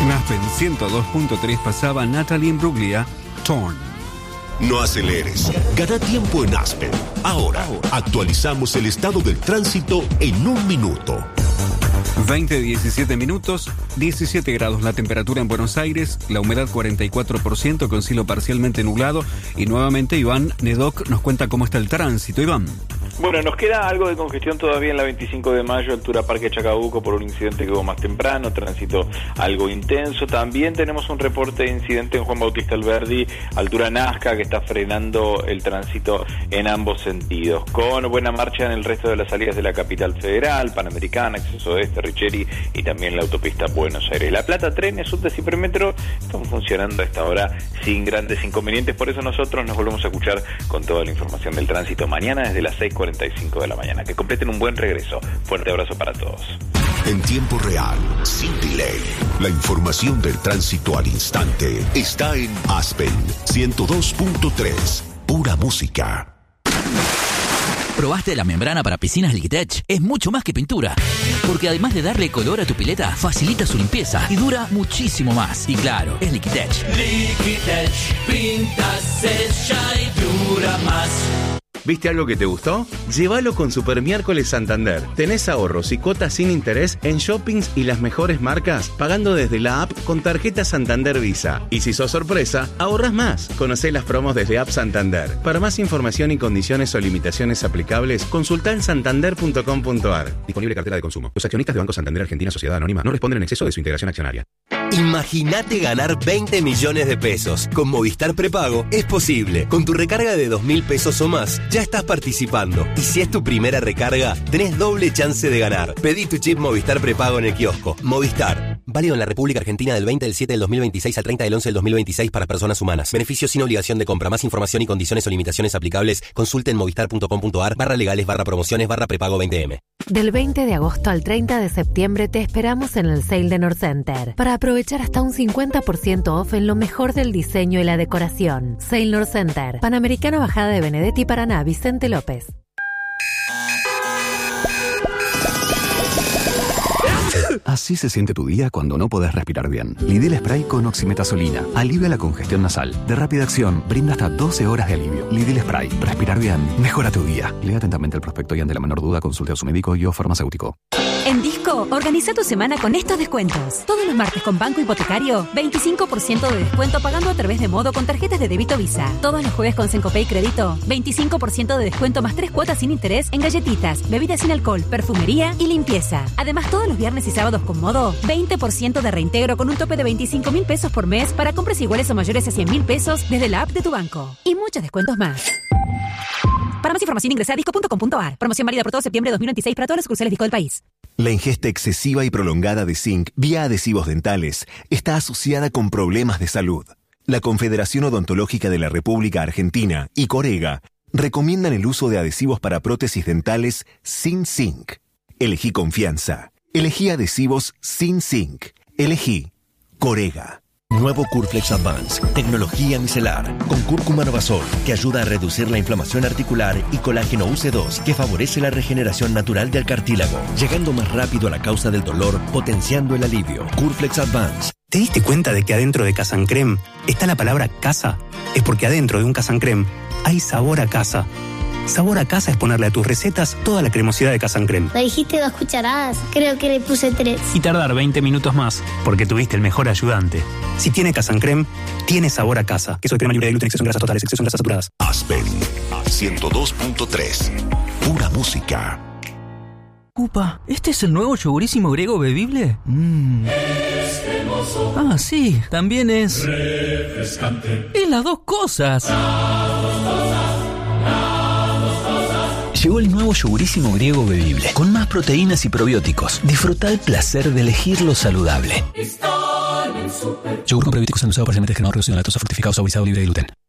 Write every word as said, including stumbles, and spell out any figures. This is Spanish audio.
En Aspen ciento dos punto tres pasaba Natalie Imbruglia, Torn. No aceleres, gana tiempo en Aspen. Ahora, actualizamos el estado del tránsito en un minuto. veinte, diecisiete minutos, diecisiete grados la temperatura en Buenos Aires, la humedad cuarenta y cuatro por ciento con cielo parcialmente nublado. Y nuevamente Iván Nedoc nos cuenta cómo está el tránsito. Iván. Bueno, nos queda algo de congestión todavía en la veinticinco de mayo, altura Parque Chacabuco, por un incidente que hubo más temprano, tránsito algo intenso. También tenemos un reporte de incidente en Juan Bautista Alberdi, altura Nazca, que está frenando el tránsito en ambos sentidos. Con buena marcha en el resto de las salidas de la capital federal, Panamericana, Acceso Oeste, Richeri y también la autopista Buenos Aires. La Plata, trenes, subtes y premetro están funcionando a esta hora sin grandes inconvenientes. Por eso nosotros nos volvemos a escuchar con toda la información del tránsito mañana desde las seis cuarenta y cinco de la mañana. Que completen un buen regreso. Fuerte abrazo para todos. En tiempo real, sin delay, la información del tránsito al instante está en Aspen ciento dos punto tres. Pura música. ¿Probaste la membrana para piscinas Liquitech? Es mucho más que pintura, porque además de darle color a tu pileta, facilita su limpieza y dura muchísimo más. Y claro, es Liquitech. Liquitech, pinta, sella y dura más. ¿Viste algo que te gustó? Llévalo con Super Miércoles Santander. Tenés ahorros y cuotas sin interés en shoppings y las mejores marcas, pagando desde la app con tarjeta Santander Visa. Y si sos sorpresa, ahorrás más. Conocé las promos desde App Santander. Para más información y condiciones o limitaciones aplicables, consultá en santander punto com punto ar. Disponible cartera de consumo. Los accionistas de Banco Santander Argentina Sociedad Anónima no responden en exceso de su integración accionaria. Imagínate ganar veinte millones de pesos. Con Movistar Prepago es posible. Con tu recarga de dos mil pesos o más, ya estás participando. Y si es tu primera recarga, tenés doble chance de ganar. Pedí tu chip Movistar Prepago en el kiosco. Movistar. Válido en la República Argentina del veinte del siete del dos mil veintiséis al treinta del once del dos mil veintiséis para personas humanas. Beneficios sin obligación de compra. Más información y condiciones o limitaciones aplicables, consulte en movistar punto com punto ar barra legales barra promociones barra prepago veinte eme. Del veinte de agosto al treinta de septiembre te esperamos en el Sale de Norcenter para aprovechar hasta un cincuenta por ciento off en lo mejor del diseño y la decoración. Sale Norcenter, Panamericana Bajada de Benedetti, Paraná, Vicente López. Así se siente tu día cuando no podés respirar bien. Lidl Spray con oximetazolina alivia la congestión nasal. De rápida acción, brinda hasta doce horas de alivio. Lidl Spray. Respirar bien mejora tu día. Lea atentamente el prospecto y ante la menor duda consulte a su médico y o farmacéutico. En Disco, organiza tu semana con estos descuentos. Todos los martes con Banco Hipotecario, veinticinco por ciento de descuento pagando a través de Modo con tarjetas de débito Visa. Todos los jueves con Sencopay Crédito, veinticinco por ciento de descuento más tres cuotas sin interés en galletitas, bebidas sin alcohol, perfumería y limpieza. Además, todos los viernes y sábados con Modo, veinte por ciento de reintegro con un tope de veinticinco mil pesos por mes para compras iguales o mayores a cien mil pesos desde la app de tu banco. Y muchos descuentos más. Para más información ingresa a disco punto com punto ar. Promoción válida por todo septiembre de dos mil veintiséis para todas las sucursales Disco del país. La ingesta excesiva y prolongada de zinc vía adhesivos dentales está asociada con problemas de salud. La Confederación Odontológica de la República Argentina y Corega recomiendan el uso de adhesivos para prótesis dentales sin zinc. Elegí confianza. Elegí adhesivos sin zinc. Elegí Corega. Nuevo Curflex Advance, tecnología micelar, con cúrcuma novazol, que ayuda a reducir la inflamación articular, y colágeno U C dos, que favorece la regeneración natural del cartílago, llegando más rápido a la causa del dolor, potenciando el alivio. Curflex Advance. ¿Te diste cuenta de que adentro de Casa Creme está la palabra casa? Es porque adentro de un Casa Creme hay sabor a casa. Sabor a casa es ponerle a tus recetas toda la cremosidad de Casa Creme. Me dijiste dos cucharadas, creo que le puse tres. Y tardar veinte minutos más, porque tuviste el mejor ayudante. Si tiene Casa Creme, tiene sabor a casa. Queso de crema libre de gluten, exceso en grasas totales, exceso en grasas saturadas. Aspen ciento dos punto tres. Pura música. Upa, ¿este es el nuevo yogurísimo griego bebible? Mm. Ah, sí, también es refrescante. Es las dos cosas. Las dos cosas. Llegó el nuevo yogurísimo griego bebible, con más proteínas y probióticos. Disfruta el placer de elegir lo saludable. Yogur con probióticos endulzado parcialmente descremado, reducido en lactosa, fortificado, saborizado, libre de gluten.